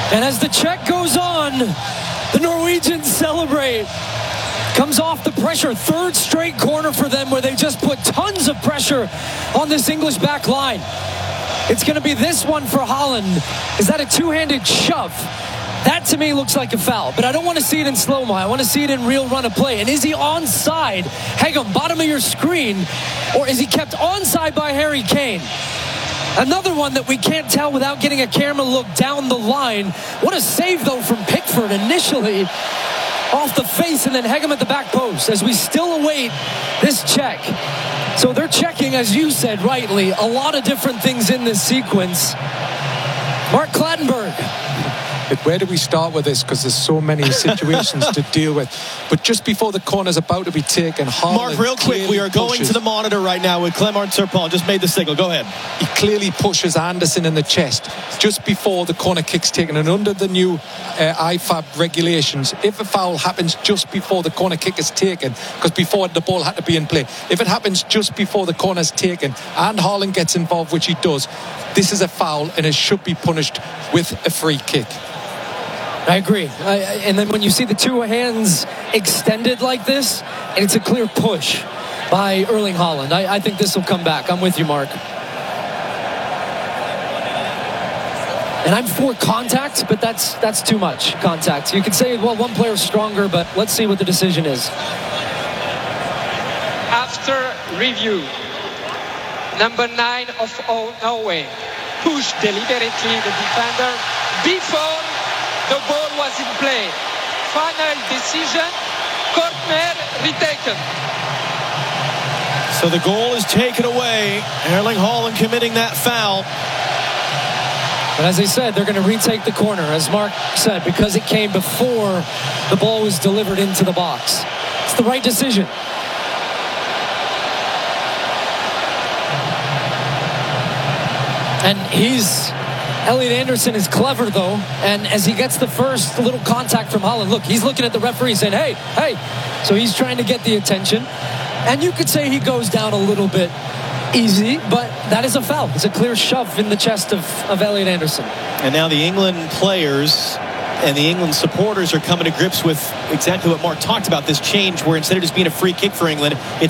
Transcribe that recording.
And as the check goes on, the Norwegians celebrate. Comes off the pressure. Third straight corner for them where they just put tons of pressure on this English back line. It's going to be this one for Holland. Is that a two-handed shove? That to me looks like a foul, but I don't want to see it in slow-mo. I want to see it in real run of play. And is he onside? Hegem, bottom of your screen. Or is he kept onside by Harry Kane? Another one that we can't tell without getting a camera look down the line. What a save, though, from Pickford initially off the face, and then Hegem at the back post as we still await this check. So they're checking, as you said rightly, a lot of different things in this sequence. Mark Clattenburg. Where do we start with this? Because there's so many situations to deal with. But just before the corner's about to be taken, Haaland, Mark, real quick, we are going to the monitor right now with Clement Serpent. Just made the signal. Go ahead. He clearly pushes Anderson in the chest just before the corner kick's taken. And under the new IFAB regulations, if a foul happens just before the corner kick is taken, because before the ball had to be in play, if it happens just before the corner's taken and Haaland gets involved, which he does, this is a foul and it should be punished with a free kick. I agree. And then when you see the two hands extended like this, and it's a clear push by Erling Haaland, I think this will come back. I'm with you, Mark. And I'm for contact, but that's too much contact. You could say, well, one player's stronger, but let's see what the decision is. After review, number 9 of Norway pushed deliberately the defender before the ball was in play. Final decision, corner retaken. So the goal is taken away. Erling Haaland committing that foul. But as I said, they're going to retake the corner, as Mark said, because it came before the ball was delivered into the box. It's the right decision. And Elliot Anderson is clever, though, and as he gets the first little contact from Haaland, look, he's looking at the referee saying, hey. So he's trying to get the attention. And you could say he goes down a little bit easy, but that is a foul. It's a clear shove in the chest of Elliot Anderson. And now the England players and the England supporters are coming to grips with exactly what Mark talked about, this change where instead of just being a free kick for England, it's